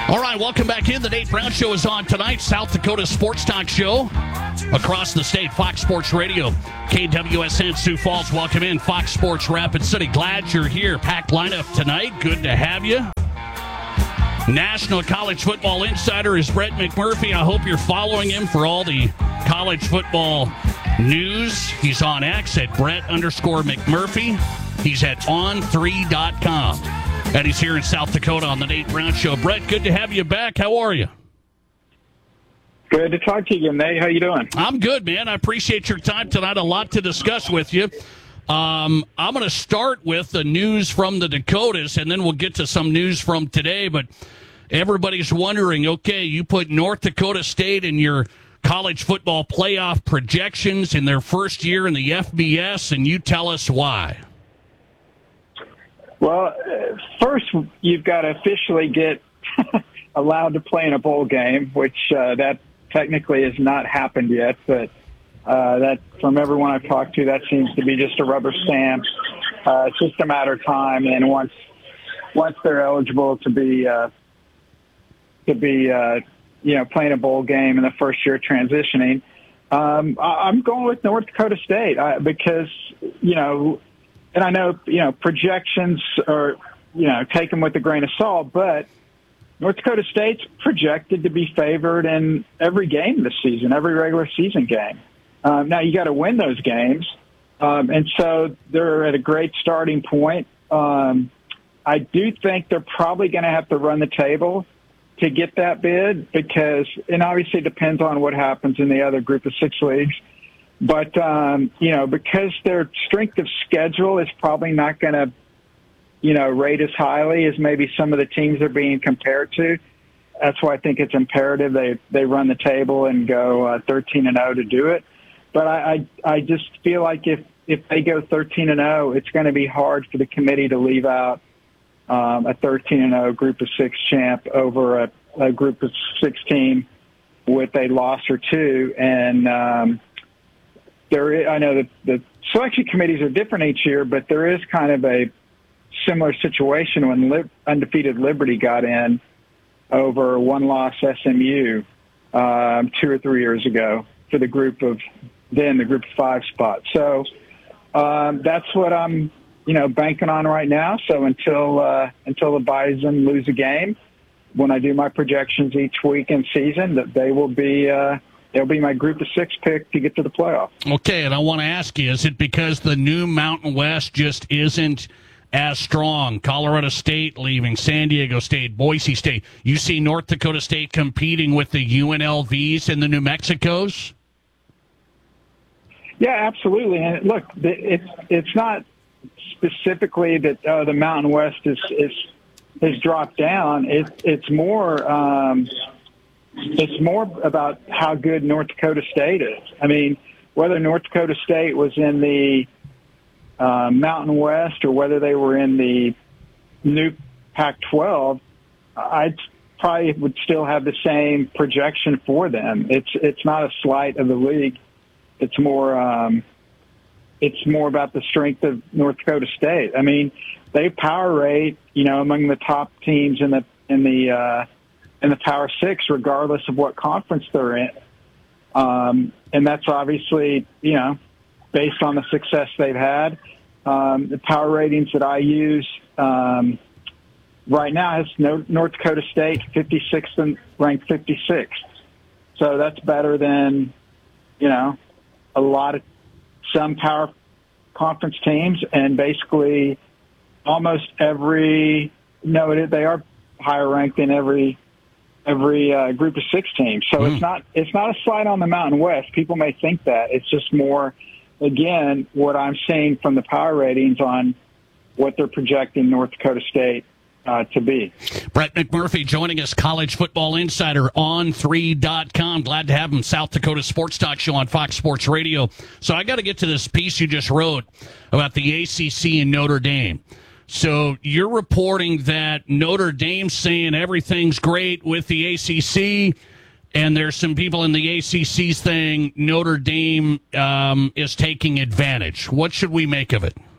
All right, welcome back in. The Nate Brown Show is on tonight. South Dakota Sports Talk Show across the state. Fox Sports Radio, KWSN Sioux Falls. Welcome in. Fox Sports Rapid City. Glad you're here. Packed lineup tonight. Good to have you. National College Football Insider is Brett McMurphy. I hope you're following him for all the college football news. He's on X at Brett_McMurphy. He's at on3.com. And he's here in South Dakota on the Nate Brown Show. Brett, good to have you back. How are you? Good to talk to you, Nate. How you doing? I'm good, man. I appreciate your time tonight. A lot to discuss with you. I'm going to start with the news from the Dakotas, and then we'll get to some news from today. But everybody's wondering, okay, you put North Dakota State in your college football playoff projections in their first year in the FBS, and you tell us why. Well, first, you've got to officially get allowed to play in a bowl game, which that technically has not happened yet. But that, from everyone I've talked to, that seems to be just a rubber stamp. It's just a matter of time, and once they're eligible to be playing a bowl game in the first year transitioning, I'm going with North Dakota State because and I know, projections are, take them with a grain of salt, but North Dakota State's projected to be favored in every game this season, every regular season game. Now, you got to win those games, and so they're at a great starting point. I do think they're probably going to have to run the table to get that bid and obviously it depends on what happens in the other Group of 6 leagues. But, because their strength of schedule is probably not going to, rate as highly as maybe some of the teams they're being compared to, that's why I think it's imperative they run the table and go 13-0 to do it. But I just feel like if they go 13-0, it's going to be hard for the committee to leave out a 13-0 Group of 6 champ over a Group of 6 team with a loss or two. And I know that the selection committees are different each year, but there is kind of a similar situation when undefeated Liberty got in over one-loss SMU 2 or 3 years ago for the Group of 5 spot. So that's what I'm banking on right now. So until the Bison lose a game, when I do my projections each week in season, that they will be. They'll be my Group of 6 pick to get to the playoffs. Okay, and I want to ask you, is it because the new Mountain West just isn't as strong? Colorado State leaving, San Diego State, Boise State. You see North Dakota State competing with the UNLVs and the New Mexicos? Yeah, absolutely. And look, it's not specifically that the Mountain West has dropped down. It's more. It's more about how good North Dakota State is. I mean, whether North Dakota State was in the Mountain West or whether they were in the new Pac-12, I probably would still have the same projection for them. It's not a slight of the league. It's more about the strength of North Dakota State. I mean, they power rate, among the top teams in the Power 6, regardless of what conference they're in. And that's obviously, based on the success they've had. The power ratings that I use right now has North Dakota State 56th and ranked 56th. So that's better than, a lot of some power conference teams, and basically almost they are higher ranked than every Group of 6 team. So it's not a slight on the Mountain West. People may think that. It's just more, again, what I'm seeing from the power ratings on what they're projecting North Dakota State to be. Brett McMurphy joining us, College Football Insider on 3.com. Glad to have him. South Dakota Sports Talk Show on Fox Sports Radio. So I got to get to this piece you just wrote about the ACC and Notre Dame. So you're reporting that Notre Dame's saying everything's great with the ACC, and there's some people in the ACC saying Notre Dame is taking advantage. What should we make of it?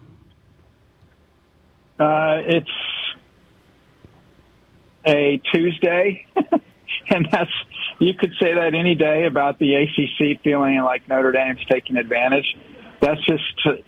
a Tuesday, and you could say that any day about the ACC feeling like Notre Dame's taking advantage. That's just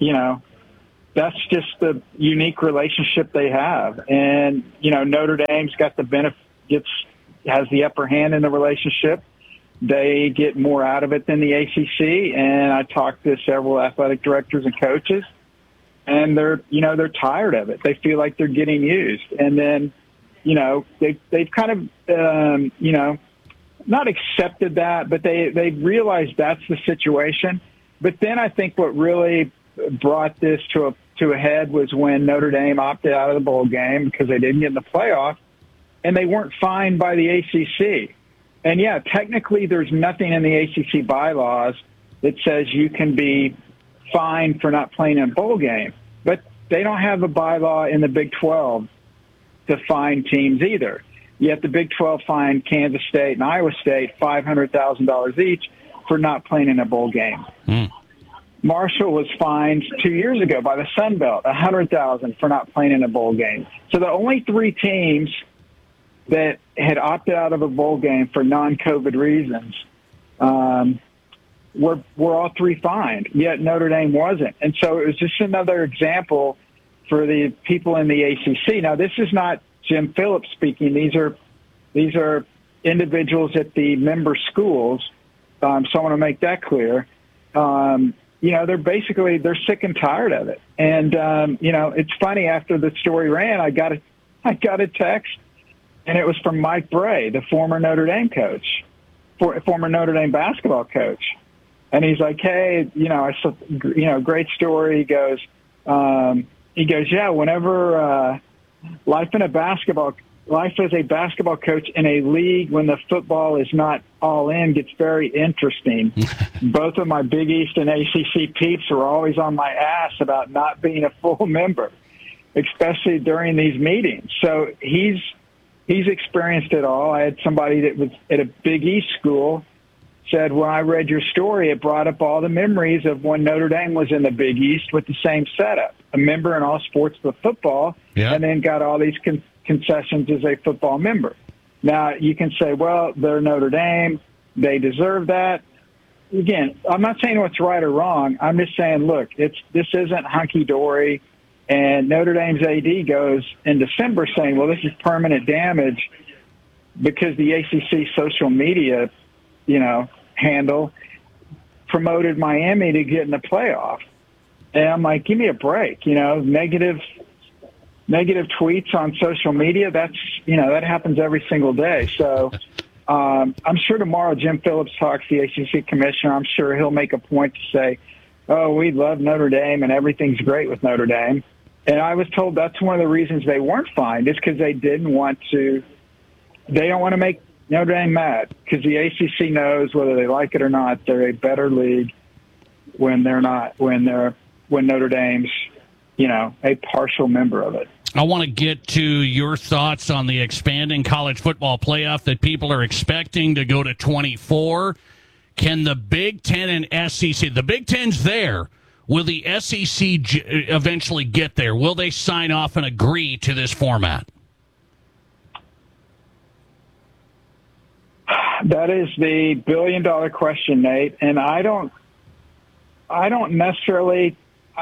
the unique relationship they have, and Notre Dame's got the benefits, has the upper hand in the relationship. They get more out of it than the ACC, and I talked to several athletic directors and coaches, and they're tired of it. They feel like they're getting used, and then they've kind of not accepted that, but they realized that's the situation. But then I think what really brought this to a head was when Notre Dame opted out of the bowl game because they didn't get in the playoff, and they weren't fined by the ACC. And, yeah, technically there's nothing in the ACC bylaws that says you can be fined for not playing in a bowl game. But they don't have a bylaw in the Big 12 to fine teams either. Yet the Big 12 fined Kansas State and Iowa State $500,000 each for not playing in a bowl game. Marshall was fined 2 years ago by the Sun Belt, $100,000 for not playing in a bowl game. So the only three teams that had opted out of a bowl game for non-COVID reasons were all three fined, yet Notre Dame wasn't. And so it was just another example for the people in the ACC. Now, this is not Jim Phillips speaking. These are individuals at the member schools. So I want to make that clear. They're sick and tired of it. And, it's funny, after the story ran, I got a text, and it was from Mike Bray, the former Notre Dame coach, former Notre Dame basketball coach. And he's like, hey, great story. He goes, yeah, whenever life as a basketball coach in a league when the football is not all in gets very interesting. Both of my Big East and ACC peeps are always on my ass about not being a full member, especially during these meetings. So he's experienced it all. I had somebody that was at a Big East school said, when I read your story, it brought up all the memories of when Notre Dame was in the Big East with the same setup, a member in all sports but football, and then got all these concessions as a football member. Now, you can say, well, they're Notre Dame. They deserve that. Again, I'm not saying what's right or wrong. I'm just saying, look, this isn't hunky-dory. And Notre Dame's AD goes in December saying, well, this is permanent damage because the ACC social media, handle promoted Miami to get in the playoff. And I'm like, give me a break. Negative tweets on social media, that happens every single day. So I'm sure tomorrow Jim Phillips talks to the ACC commissioner. I'm sure he'll make a point to say, oh, we love Notre Dame and everything's great with Notre Dame. And I was told that's one of the reasons they weren't fined is because they don't want to make Notre Dame mad, because the ACC knows whether they like it or not, they're a better league when Notre Dame's, a partial member of it. I want to get to your thoughts on the expanding college football playoff that people are expecting to go to 24. Can the Big Ten and SEC, the Big Ten's there, will the SEC eventually get there? Will they sign off and agree to this format? That is the billion-dollar question, Nate, and I don't necessarily.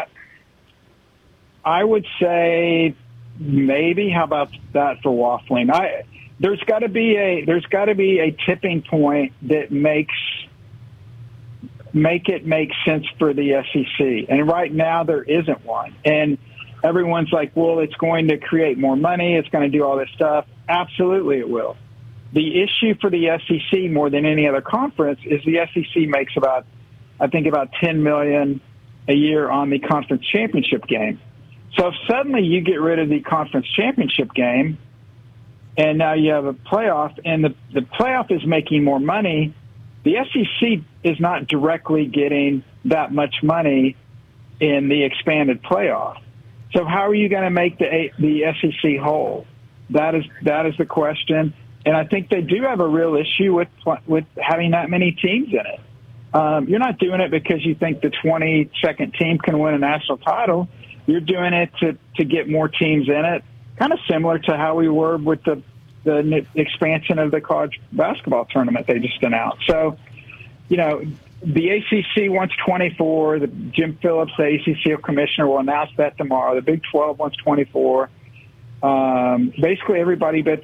I would say maybe. How about that for waffling? There's got to be a tipping point that make it make sense for the SEC, and right now there isn't one. And everyone's like, well, it's going to create more money. It's going to do all this stuff. Absolutely, it will. The issue for the SEC more than any other conference is the SEC makes about $10 million a year on the conference championship game. So if suddenly you get rid of the conference championship game and now you have a playoff and the playoff is making more money, the SEC is not directly getting that much money in the expanded playoff. So how are you going to make the SEC whole? That is the question. And I think they do have a real issue with having that many teams in it. You're not doing it because you think the 22nd team can win a national title. You're doing it to get more teams in it, kind of similar to how we were with the the expansion of the college basketball tournament they just announced. So, the ACC wants 24. Jim Phillips, the ACC commissioner, will announce that tomorrow. The Big 12 wants 24. Basically, everybody but